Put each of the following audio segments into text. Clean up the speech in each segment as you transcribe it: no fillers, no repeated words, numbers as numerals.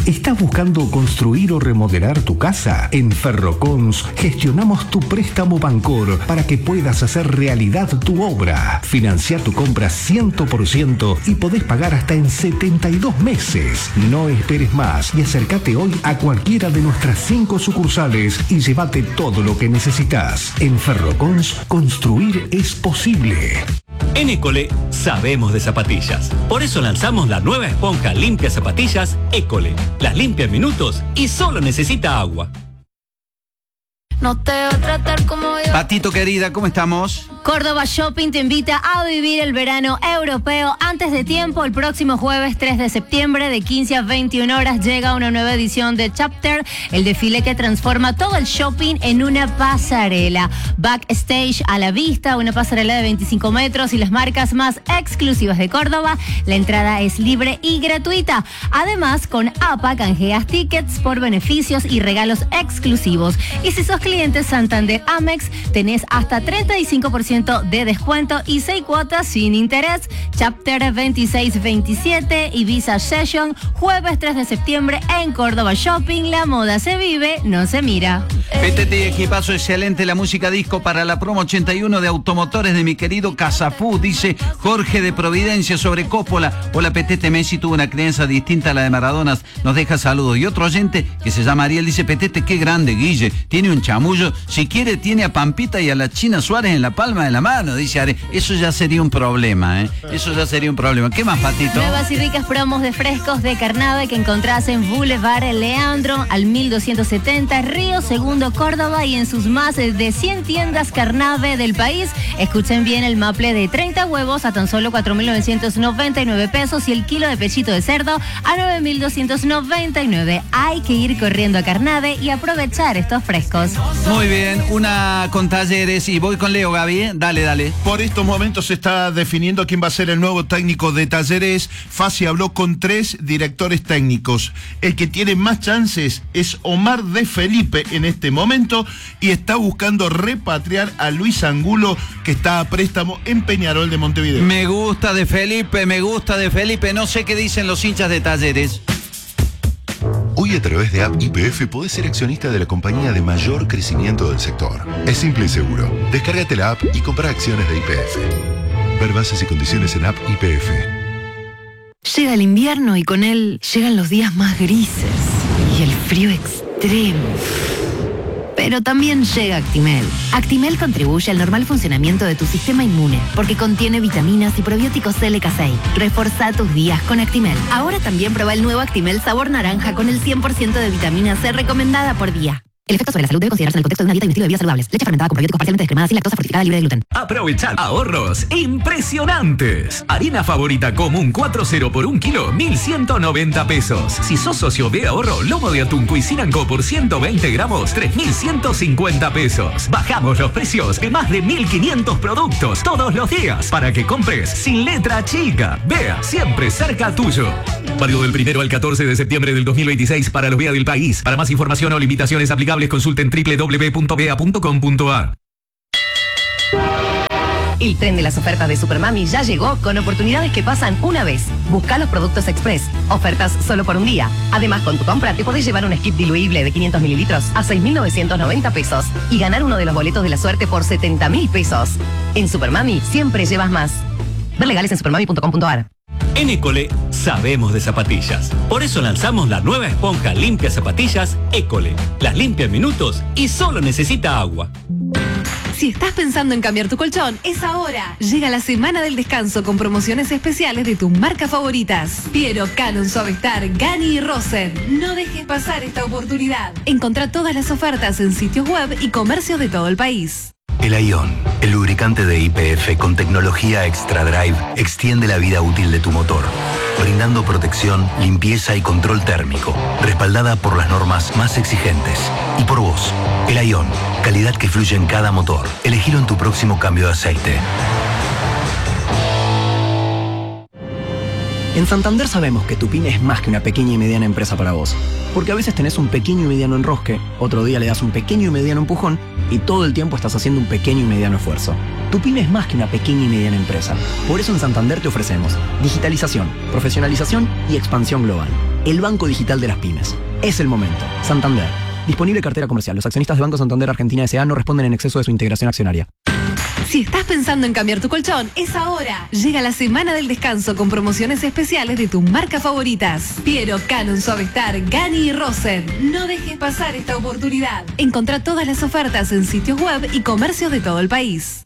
¿Estás buscando construir o remodelar tu casa? En Ferrocons gestionamos tu préstamo Bancor para que puedas hacer realidad tu obra. Financia tu compra 100% y podés pagar hasta en 72 meses. No esperes más y acércate hoy a cualquiera de nuestras 5 sucursales y llévate todo lo que necesitas. En Ferrocons, construir es posible. En École sabemos de zapatillas. Por eso lanzamos la nueva esponja limpia zapatillas École. Las limpia en minutos y solo necesita agua. No te va a tratar como yo. Patito querida, ¿cómo estamos? Córdoba Shopping te invita a vivir el verano europeo antes de tiempo. El próximo jueves 3 de septiembre de 15 a 21 horas llega una nueva edición de Chapter, el desfile que transforma todo el shopping en una pasarela. Backstage a la vista, una pasarela de 25 metros y las marcas más exclusivas de Córdoba. La entrada es libre y gratuita. Además, con APA canjeas tickets por beneficios y regalos exclusivos. Y si sos cliente Santander Amex, tenés hasta 35% de descuento y 6 cuotas sin interés. Chapter 26-27 y Visa Session, jueves 3 de septiembre en Córdoba Shopping. La moda se vive, no se mira. PTT y equipazo excelente, la música disco para la promo 81 de automotores de mi querido Casafú, dice Jorge de Providencia sobre Coppola. Hola PTT, Messi tuvo una crianza distinta a la de Maradona, nos deja saludos. Y otro oyente que se llama Ariel dice, PTT, qué grande Guille, tiene un chamullo, si quiere tiene a Pampita y a la China Suárez en la palma de la mano, dice Ariel. Eso ya sería un problema, Eso ya sería un problema. ¿Qué más, Patito? Nuevas y ricas promos de frescos de Carnave que encontrás en Boulevard Leandro al 1270, Río Segundo, Córdoba, y en sus más de 100 tiendas Carnave del país. Escuchen bien, el maple de 30 huevos a tan solo 4.999 pesos y el kilo de pechito de cerdo a 9.299. Hay que ir corriendo a Carnave y aprovechar estos frescos. Muy bien, una con Talleres y voy con Leo, Gaby, Dale. Por estos momentos se está definiendo quién va a ser el nuevo técnico de Talleres. Fassi habló con 3 directores técnicos. El que tiene más chances es Omar de Felipe en este momento y está buscando repatriar a Luis Angulo, que está a préstamo en Peñarol de Montevideo. Me gusta de Felipe. No sé qué dicen los hinchas de Talleres. Hoy a través de App YPF podés ser accionista de la compañía de mayor crecimiento del sector. Es simple y seguro. Descárgate la app y compra acciones de YPF. Ver bases y condiciones en App YPF. Llega el invierno y con él llegan los días más grises y el frío extremo. Pero también llega Actimel. Actimel contribuye al normal funcionamiento de tu sistema inmune porque contiene vitaminas y probióticos LK6. Reforzá tus días con Actimel. Ahora también prueba el nuevo Actimel sabor naranja con el 100% de vitamina C recomendada por día. El efecto sobre la salud debe considerarse en el contexto de una dieta y un estilo de vida saludables. Leche fermentada con probióticos parcialmente descremada sin lactosa, fortificada, libre de gluten. Aprovechar ahorros impresionantes. Harina favorita común 4-0 por 1 kilo, 1.190 pesos. Si sos socio de ahorro, lomo de atún Cuisinanco por 120 gramos, 3.150 pesos. Bajamos los precios de más de 1.500 productos todos los días para que compres sin letra chica. Vea, siempre cerca tuyo. Válido del 1 al 14 de septiembre del 2026 para los VEA del país. Para más información o limitaciones aplicables, consulten www.bea.com.ar. El tren de las ofertas de Supermami ya llegó con oportunidades que pasan una vez. Busca los productos express. Ofertas solo por un día. Además, con tu compra te podés llevar un skip diluible de 500 mililitros a 6.990 pesos y ganar uno de los boletos de la suerte por 70.000 pesos. En Supermami siempre llevas más. Ver legales en supermami.com.ar. En École sabemos de zapatillas. Por eso lanzamos la nueva esponja limpia zapatillas École. Las limpia en minutos y solo necesita agua. Si estás pensando en cambiar tu colchón, es ahora. Llega la semana del descanso con promociones especiales de tus marcas favoritas. Piero, Canon, Suavestar, Gani y Rosen. No dejes pasar esta oportunidad. Encontrá todas las ofertas en sitios web y comercios de todo el país. El Ion, el lubricante de YPF con tecnología Extra Drive, extiende la vida útil de tu motor, brindando protección, limpieza y control térmico, respaldada por las normas más exigentes. Y por vos, el Ion, calidad que fluye en cada motor. Elegilo en tu próximo cambio de aceite. En Santander sabemos que tu pyme es más que una pequeña y mediana empresa para vos. Porque a veces tenés un pequeño y mediano enrosque, otro día le das un pequeño y mediano empujón y todo el tiempo estás haciendo un pequeño y mediano esfuerzo. Tu pyme es más que una pequeña y mediana empresa. Por eso en Santander te ofrecemos digitalización, profesionalización y expansión global. El banco digital de las pymes. Es el momento. Santander. Disponible cartera comercial. Los accionistas de Banco Santander Argentina S.A. no responden en exceso de su integración accionaria. Si estás pensando en cambiar tu colchón, es ahora. Llega la semana del descanso con promociones especiales de tus marcas favoritas. Piero, Canon, Suavestar, Gani y Rosen. No dejes pasar esta oportunidad. Encontrá todas las ofertas en sitios web y comercios de todo el país.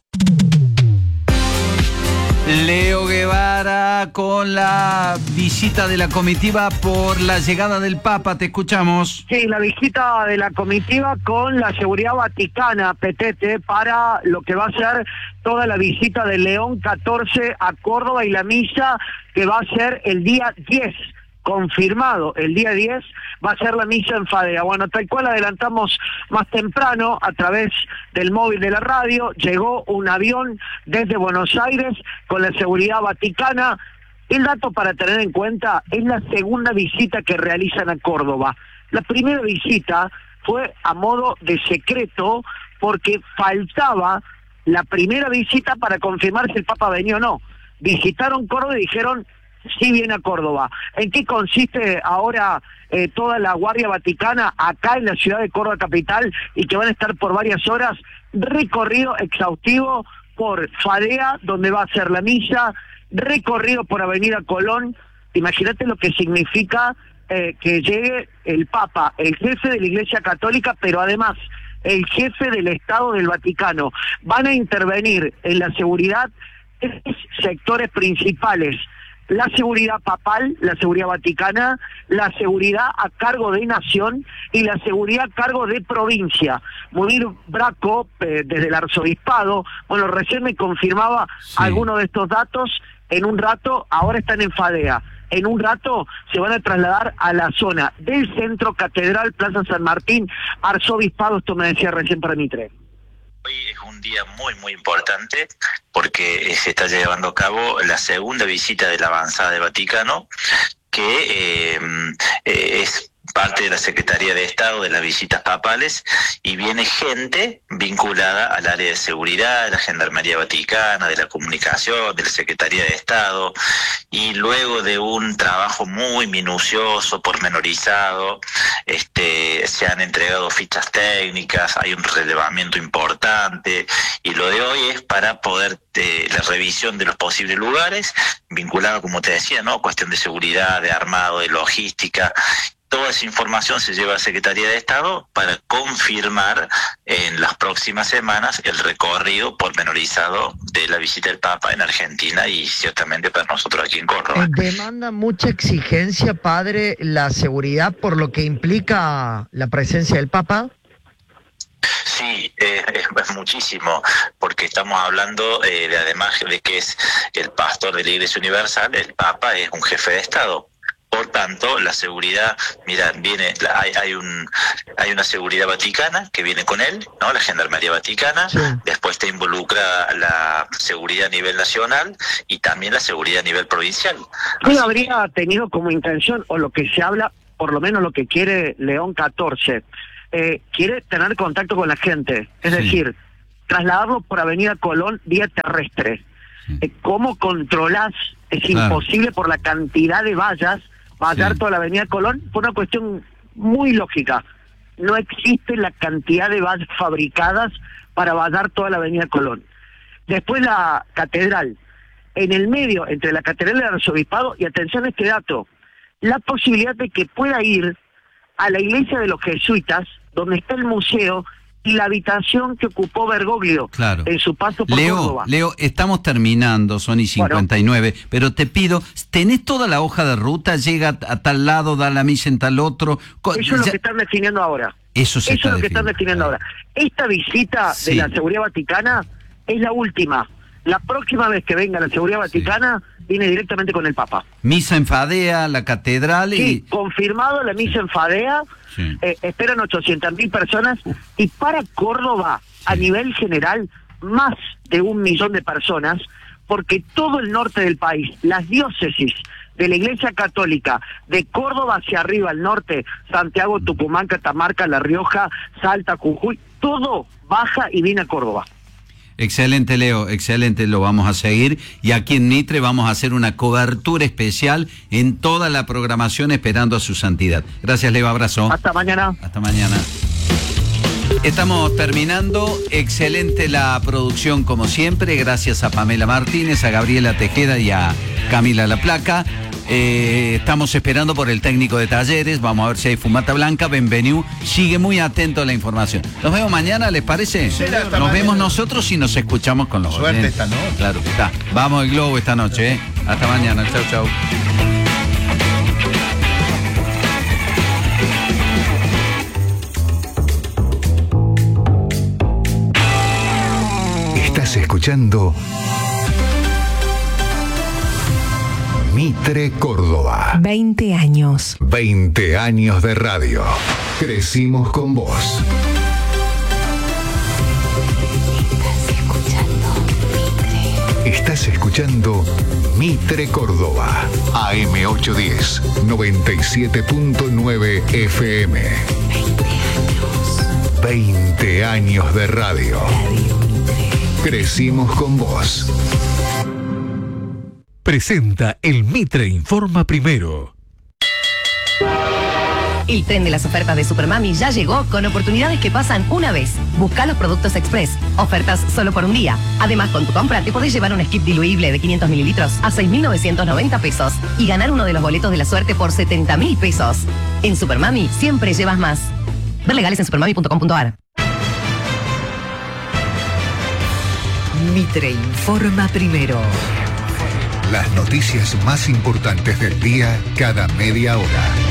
Leo Guevara con la visita de la comitiva por la llegada del Papa, te escuchamos. Sí, la visita de la comitiva con la seguridad vaticana, Petete, para lo que va a ser toda la visita de León XIV a Córdoba y la misa que va a ser el día 10. Confirmado, el día 10 va a ser la misa en Fadea. Bueno, tal cual adelantamos más temprano a través del móvil de la radio, llegó un avión desde Buenos Aires con la seguridad vaticana. El dato para tener en cuenta es la segunda visita que realizan a Córdoba. La primera visita fue a modo de secreto porque faltaba la primera visita para confirmar si el Papa venía o no. Visitaron Córdoba y dijeron: sí viene a Córdoba. ¿En qué consiste ahora toda la Guardia Vaticana acá en la ciudad de Córdoba capital y que van a estar por varias horas? Recorrido exhaustivo por Fadea, donde va a ser la misa, recorrido por Avenida Colón. Imagínate lo que significa que llegue el Papa, el jefe de la Iglesia Católica, pero además el jefe del Estado del Vaticano. Van a intervenir en la seguridad tres sectores principales: la seguridad papal, la seguridad vaticana, la seguridad a cargo de nación y la seguridad a cargo de provincia. Munir Braco, desde el arzobispado, bueno, recién me confirmaba algunos de estos datos. En un rato, ahora están en Fadea, en un rato se van a trasladar a la zona del centro, Catedral, Plaza San Martín, arzobispado, esto me decía recién para mi tren. Hoy es un día muy importante porque se está llevando a cabo la segunda visita de la avanzada de Vaticano, que es parte de la Secretaría de Estado de las visitas papales, y viene gente vinculada al área de seguridad, de la Gendarmería Vaticana, de la comunicación, de la Secretaría de Estado, y luego de un trabajo muy minucioso, pormenorizado, se han entregado fichas técnicas, hay un relevamiento importante, y lo de hoy es para poder la revisión de los posibles lugares, vinculado, como te decía, ¿no? Cuestión de seguridad, de armado, de logística. Toda esa información se lleva a la Secretaría de Estado para confirmar en las próximas semanas el recorrido pormenorizado de la visita del Papa en Argentina y ciertamente para nosotros aquí en Córdoba. Demanda mucha exigencia, padre, la seguridad por lo que implica la presencia del Papa. Sí, es muchísimo, porque estamos hablando además de que es el pastor de la Iglesia Universal, el Papa es un jefe de Estado. Por tanto, la seguridad, mira, hay una seguridad vaticana que viene con él, ¿no? La Gendarmería Vaticana, sí. Después te involucra la seguridad a nivel nacional y también la seguridad a nivel provincial. ¿Quién habría tenido como intención, o lo que se habla, por lo menos lo que quiere León XIV, quiere tener contacto con la gente, es decir, trasladarlo por Avenida Colón vía terrestre? ¿Cómo controlás? Es imposible por la cantidad de vallas toda la Avenida Colón, por una cuestión muy lógica. No existe la cantidad de vallas fabricadas para vallar toda la Avenida Colón. Después la catedral. En el medio, entre la catedral y el arzobispado, y atención a este dato, la posibilidad de que pueda ir a la iglesia de los jesuitas, donde está el museo, y la habitación que ocupó Bergoglio en su paso por Córdoba. Leo, estamos terminando, son y 59, pero te pido, ¿tenés toda la hoja de ruta? ¿Llega a tal lado, da la misa en tal otro? Eso es lo que están definiendo ahora. Eso es lo que están definiendo ahora. Esta visita de la Seguridad Vaticana es la última. La próxima vez que venga la Seguridad Vaticana viene directamente con el Papa. Misa en Fadea, la catedral y... Sí, confirmado la misa en Fadea. Esperan 800.000 personas y para Córdoba, a nivel general, más de 1 millón de personas, porque todo el norte del país, las diócesis de la Iglesia Católica de Córdoba hacia arriba, al norte, Santiago, Tucumán, Catamarca, La Rioja, Salta, Jujuy, todo baja y viene a Córdoba. Excelente, Leo, excelente, lo vamos a seguir. Y aquí en Mitre vamos a hacer una cobertura especial en toda la programación esperando a su santidad. Gracias, Leo, abrazo. Hasta mañana. Hasta mañana. Estamos terminando. Excelente la producción como siempre. Gracias a Pamela Martínez, a Gabriela Tejeda y a Camila La Placa. Estamos esperando por el técnico de Talleres. Vamos a ver si hay fumata blanca. Benveniu sigue muy atento a la información. Nos vemos mañana, ¿les parece? Nos vemos nosotros y nos escuchamos con los Suerte oyentes. esta noche. Claro, está. Vamos el globo esta noche, ¿eh? Hasta mañana. Chau, chau. Estás escuchando Mitre Córdoba. 20 años. 20 años de radio. Crecimos con vos. Estás escuchando Mitre Córdoba. AM810, 97.9 FM. 20 años de radio. Crecimos con vos. Presenta el Mitre Informa Primero. El tren de las ofertas de Supermami ya llegó con oportunidades que pasan una vez. Busca los productos Express. Ofertas solo por un día. Además, con tu compra te podés llevar un skip diluible de 500 mililitros a 6.990 pesos y ganar uno de los boletos de la suerte por 70.000 pesos. En Supermami siempre llevas más. Ver legales en supermami.com.ar. Mitre Informa Primero. Las noticias más importantes del día cada media hora.